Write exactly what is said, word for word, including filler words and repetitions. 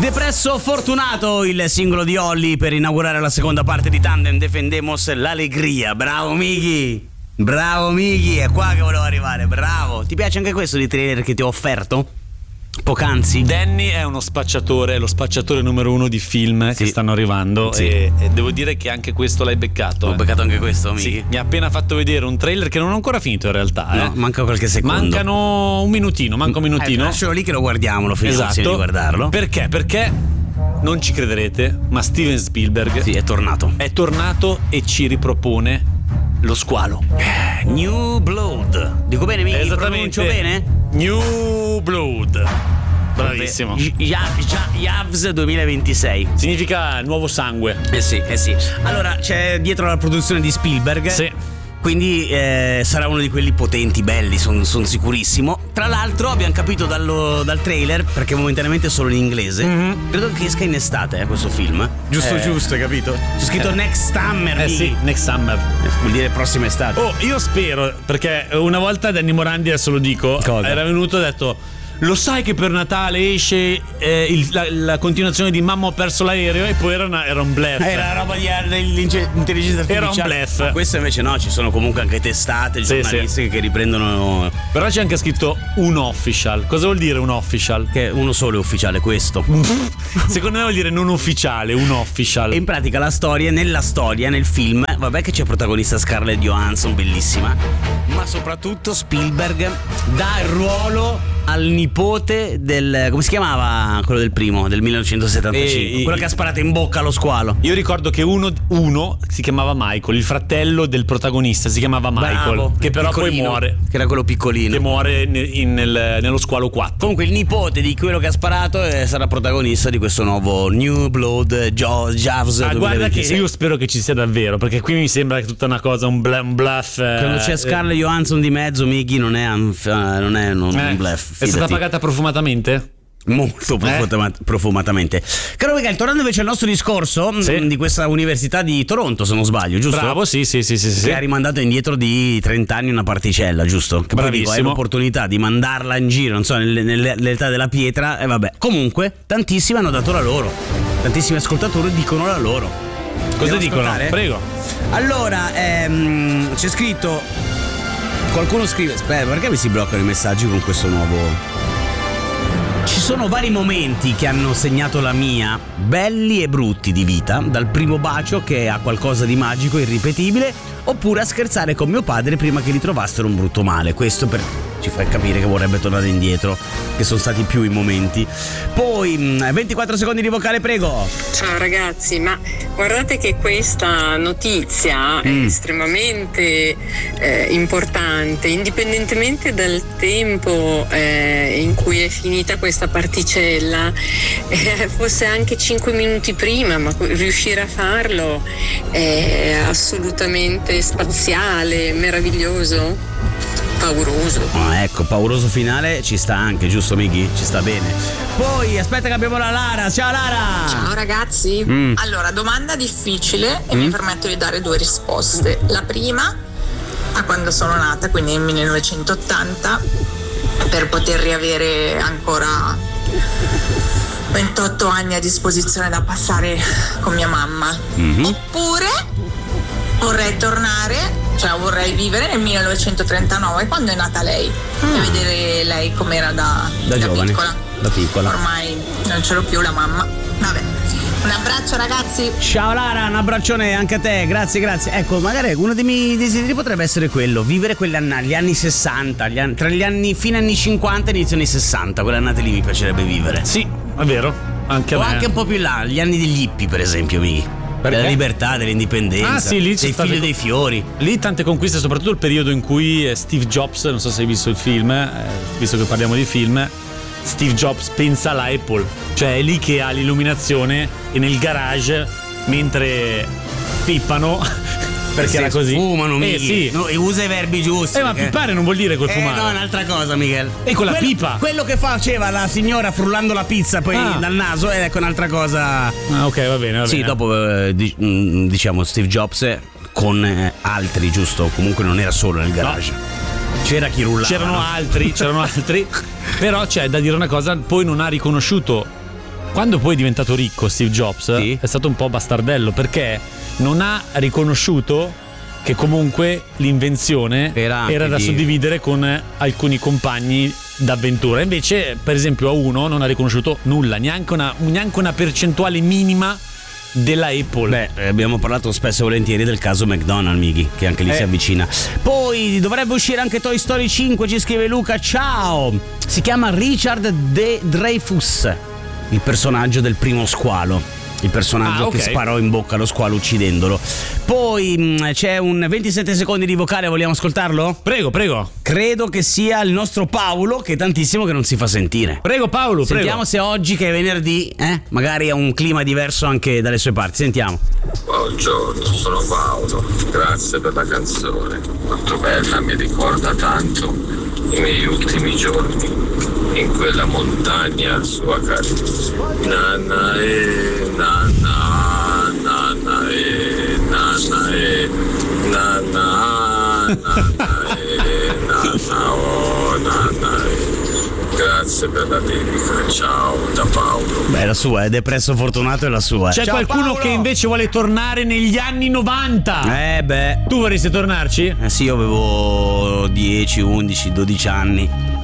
Depresso fortunato, il singolo di Olly per inaugurare la seconda parte di Tandem Defendemos l'Alegria. Bravo Miki, bravo Miki, è qua che volevo arrivare, bravo. Ti piace anche questo di trailer che ti ho offerto poc'anzi? Danny è uno spacciatore, è lo spacciatore numero uno di film sì. che stanno arrivando sì. e, e devo dire che anche questo l'hai beccato. Ho eh. beccato anche questo, Miki. Sì, mi ha appena fatto vedere un trailer che non ho ancora finito in realtà. No, eh. manca qualche secondo. Mancano un minutino, manca un minutino. Eh, lascialo lì che lo guardiamo, lo finiamo esatto. di guardarlo. Perché? Perché non ci crederete, ma Steven Spielberg sì, è tornato. È tornato e ci ripropone Lo Squalo. New Blood. Dico bene, Miki? Pronuncio bene? New Blood. Bravissimo. Yavs duemilaventisei. Significa nuovo sangue. Eh sì, eh sì. Allora, c'è dietro la produzione di Spielberg. Sì. Quindi eh, sarà uno di quelli potenti, belli, sono son sicurissimo. Tra l'altro abbiamo capito dallo, dal trailer, perché momentaneamente è solo in inglese, mm-hmm. credo che esca in estate eh, questo film. Giusto eh. giusto, hai capito? C'è scritto eh. Next Summer. Eh sì, Next Summer. Vuol dire prossima estate. Oh, io spero, perché una volta Danny Morandi, adesso lo dico, Cosa? Era venuto e ha detto: lo sai che per Natale esce eh, il, la, la continuazione di Mamma ho perso l'aereo? E poi era, una, era un bluff. Era roba di dell'intelligenza artificiale. Era un bluff. Ma questo invece no, ci sono comunque anche testate giornalistiche sì, sì. che riprendono. Però c'è anche scritto un official. Cosa vuol dire un official? Che uno solo è ufficiale, questo. Secondo me vuol dire non ufficiale, un official. E in pratica la storia, nella storia, nel film, vabbè che c'è protagonista Scarlett Johansson, bellissima, ma soprattutto Spielberg dà il ruolo al nipote del, come si chiamava quello del primo, del millenovecentosettantacinque, e, quello e, che ha sparato in bocca allo squalo. Io ricordo che uno, uno si chiamava Michael, il fratello del protagonista si chiamava Michael. Bravo, che però poi muore, che era quello piccolino, che muore in, in, nel, nello Squalo quattro. Comunque il nipote di quello che ha sparato eh, sarà protagonista di questo nuovo New Blood Yavs ah, duemilaventisei. Guarda che io spero che ci sia davvero, perché qui mi sembra che tutta una cosa, un, bl- un bluff. Quando c'è Scarlett Johansson di mezzo, Miki, non è un, non è un, eh, un bluff. È stata pagata profumatamente? Molto profuma- eh? profumatamente. Caro Miguel, tornando invece al nostro discorso sì. mh, di questa università di Toronto, se non sbaglio, giusto? Bravo, sì, sì, sì, sì, che sì. ha rimandato indietro di trenta anni una particella, giusto? Che poi dico, hai l'opportunità di mandarla in giro, non so, nelle, nelle, nell'età della pietra, e eh, vabbè. Comunque, tantissimi hanno dato la loro. Tantissimi ascoltatori dicono la loro. Cosa Andiamo dicono? Ascoltare? Prego. Allora, ehm, c'è scritto. Qualcuno scrive. Aspetta, perché mi si bloccano i messaggi con questo nuovo? Ci sono vari momenti che hanno segnato la mia, belli e brutti di vita, dal primo bacio che ha qualcosa di magico e irripetibile, oppure a scherzare con mio padre prima che gli trovassero un brutto male. Questo per ci fa capire che vorrebbe tornare indietro, che sono stati più i momenti. Poi ventiquattro secondi di vocale, prego. Ciao ragazzi, ma guardate che questa notizia mm. è estremamente eh, importante, indipendentemente dal tempo eh, in cui è finita questa particella, eh, fosse anche cinque minuti prima, ma riuscire a farlo è assolutamente spaziale, meraviglioso. Pauroso. Ah, ecco, pauroso finale ci sta anche, giusto Miki? Ci sta bene. Poi aspetta che abbiamo la Lara. Ciao Lara. Ciao ragazzi. Mm. Allora, domanda difficile e mm. mi permetto di dare due risposte. La prima, a quando sono nata, quindi nel millenovecentottanta, per poter riavere ancora ventotto anni a disposizione da passare con mia mamma. Mm-hmm. Oppure vorrei tornare, cioè vorrei vivere nel millenovecentotrentanove, quando è nata lei, ah. e vedere lei com'era da, da, da giovane, piccola. Da piccola. Ormai non ce l'ho più la mamma. Vabbè. Un abbraccio ragazzi. Ciao Lara, un abbraccione anche a te, grazie, grazie. Ecco, magari uno dei miei desideri potrebbe essere quello, vivere quegli anni, gli anni sessanta, gli anni, tra gli anni fine anni cinquanta e inizio anni sessanta, quelle annate lì mi piacerebbe vivere. Sì, è vero, anche a o me. anche un po' più in là, gli anni degli hippie per esempio, Miki. Perché? Della libertà, dell'indipendenza, ah, sì, lì sei figlio dei fiori. Lì tante conquiste, soprattutto il periodo in cui Steve Jobs, non so se hai visto il film, eh, visto che parliamo di film, Steve Jobs pensa all'Apple, cioè è lì che ha l'illuminazione e nel garage mentre pippano perché era così. Fumano, eh, sì. No, e usa i verbi giusti. Eh, ma pippare non vuol dire quel eh, fumare. no, è un'altra cosa, Miguel. E con la quello, pipa. Quello che faceva la signora frullando la pizza poi ah. dal naso, è ecco un'altra cosa. Ah, ok, va bene, va sì, bene. dopo eh, diciamo Steve Jobs con eh, altri, giusto? Comunque non era solo nel garage. No. C'era chi rullava. C'erano no? altri, c'erano altri. Però c'è da dire una cosa, poi non ha riconosciuto quando poi è diventato ricco Steve Jobs, sì, è stato un po' bastardello perché non ha riconosciuto che comunque l'invenzione era, era da di... suddividere con alcuni compagni d'avventura. Invece, per esempio, a uno non ha riconosciuto nulla, neanche una, neanche una percentuale minima della Apple. Beh, abbiamo parlato spesso e volentieri del caso McDonald's, Mighi, che anche lì eh. si avvicina. Poi dovrebbe uscire anche Toy Story cinque, ci scrive Luca. Ciao! Si chiama Richard De Dreyfus, il personaggio del primo squalo. Il personaggio ah, okay. che sparò in bocca allo squalo uccidendolo. Poi mh, c'è un ventisette secondi di vocale, vogliamo ascoltarlo? Prego, prego. Credo che sia il nostro Paolo, che è tantissimo che non si fa sentire. Prego Paolo, Sentiamo prego. se oggi, che è venerdì, eh, magari ha un clima diverso anche dalle sue parti. Sentiamo. Buongiorno, sono Paolo. Grazie per la canzone. Molto bella, mi ricorda tanto i miei ultimi giorni in quella montagna sua carissima. Nanna e nanna, nanna e nanna e nanna, nanna e nanna, oh nanna e. Grazie per la dedica, ciao da Paolo. Beh, la sua è depresso fortunato, è la sua. C'è Ciao, qualcuno Paolo! che invece vuole tornare negli anni novanta. Eh beh. Tu vorresti tornarci? Eh sì, io avevo dieci, undici, dodici anni.